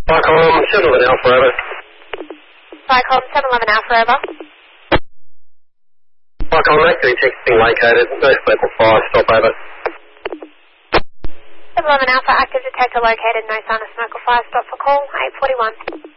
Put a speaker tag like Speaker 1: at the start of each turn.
Speaker 1: Vicom 711 Alpha over.
Speaker 2: Vicom 711 Alpha over.
Speaker 1: Vicom activity texting located. No smoke or fire. Stop over.
Speaker 2: 711 Alpha active detector located. No sign of smoke or fire. Stop for call. 841.